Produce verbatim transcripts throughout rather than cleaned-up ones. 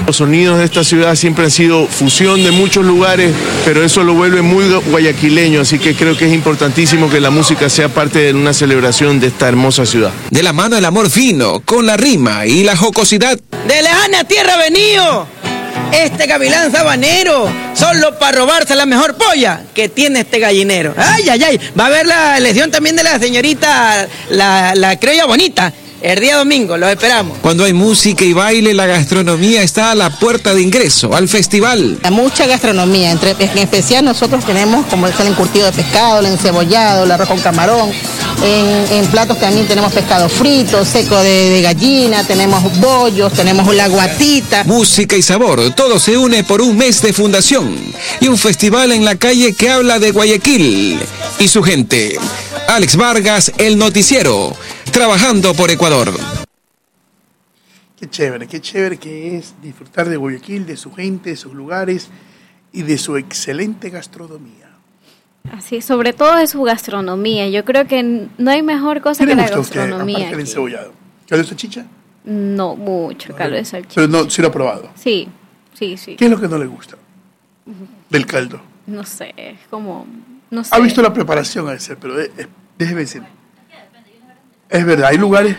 Los sonidos de esta ciudad siempre han sido fusión de muchos lugares, pero eso lo vuelve muy guayaquileño, así que creo que es importantísimo que la música sea parte de una celebración de esta hermosa ciudad. De la mano el amor fino, con la rima y la jocosidad. De lejana tierra venido, este gavilán sabanero, solo para robarse la mejor polla que tiene este gallinero. Ay, ay, ay, va a haber la elección también de la señorita, la, la criolla bonita. El día domingo, los esperamos. Cuando hay música y baile, la gastronomía está a la puerta de ingreso al festival. Mucha gastronomía, entre, en especial nosotros tenemos como el encurtido de pescado, el encebollado, el arroz con camarón. En, en platos también tenemos pescado frito, seco de, de gallina, tenemos bollos, tenemos la guatita. Música y sabor, todo se une por un mes de fundación y un festival en la calle que habla de Guayaquil y su gente. Alex Vargas, El Noticiero, trabajando por Ecuador. Qué chévere, qué chévere que es disfrutar de Guayaquil, de su gente, de sus lugares y de su excelente gastronomía. Así, sobre todo de su gastronomía. Yo creo que no hay mejor cosa que la gastronomía. ¿Qué el encebollado? ¿Caldo de salchicha? No, mucho no, caldo de salchicha. Pero no, sí lo ha probado. Sí, sí, sí. ¿Qué es lo que no le gusta del caldo? No sé, es como... No sé. Ha visto la preparación a veces, pero es, es, déjeme decir. Es verdad, hay lugares...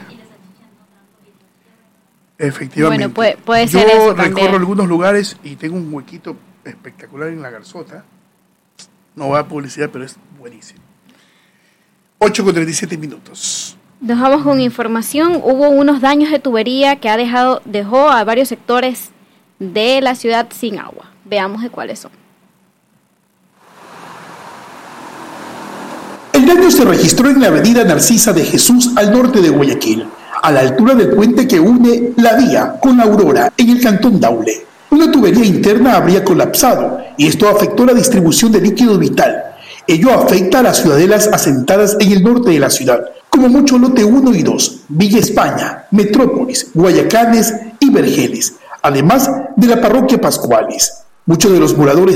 Efectivamente. Bueno, puede, puede ser Yo eso recorro también. algunos lugares y tengo un huequito espectacular en La Garzota. No va a publicidad, pero es buenísimo. ocho con treinta y siete minutos. Nos vamos con información. Hubo unos daños de tubería que ha dejado, dejó a varios sectores de la ciudad sin agua. Veamos de cuáles son. El daño se registró en la avenida Narcisa de Jesús al norte de Guayaquil, a la altura del puente que une La Vía con La Aurora en el cantón Daule. Una tubería interna habría colapsado y esto afectó la distribución de líquido vital. Ello afecta a las ciudadelas asentadas en el norte de la ciudad, como Mucho Lote uno y dos, Villa España, Metrópolis, Guayacanes y Vergeles, además de la parroquia Pascuales. Muchos de los moradores